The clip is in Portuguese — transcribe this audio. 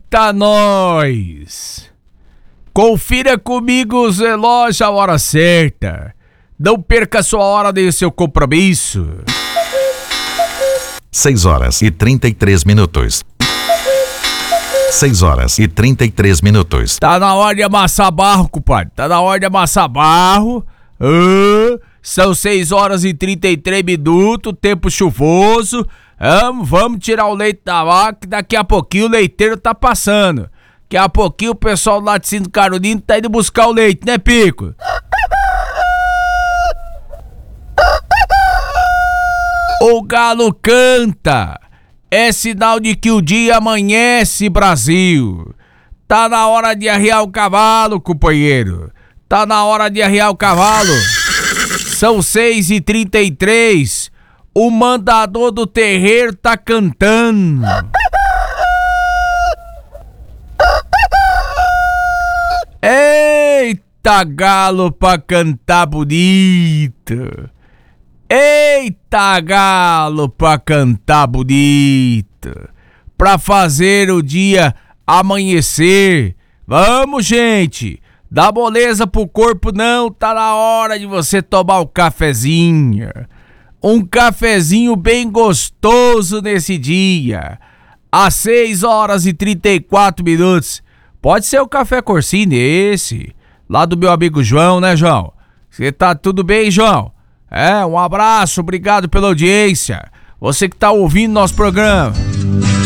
Eita, nós! Confira comigo os relógios a hora certa. Não perca a sua hora nem o seu compromisso. 6h33. 6h33. Tá na hora de amassar barro, compadre. Tá na hora de amassar barro. São 6h33, tempo chuvoso. Vamos tirar o leite da vaca, que daqui a pouquinho o leiteiro tá passando. Daqui a pouquinho o pessoal lá de Cinto Carolino tá indo buscar o leite, né, Pico? O galo canta. É sinal de que o dia amanhece, Brasil. Tá na hora de arriar o cavalo, companheiro. Tá na hora de arriar o cavalo. São 6h33. O mandador do terreiro tá cantando. Eita, galo pra cantar bonito. Eita, galo pra cantar bonito. Pra fazer o dia amanhecer. Vamos, gente. Dá moleza pro corpo não, tá na hora de você tomar um cafezinho. Um cafezinho bem gostoso nesse dia. Às 6h34. Pode ser o café Corsini esse, lá do meu amigo João, né, João? Você tá tudo bem, João? Um abraço, obrigado pela audiência. Você que tá ouvindo nosso programa.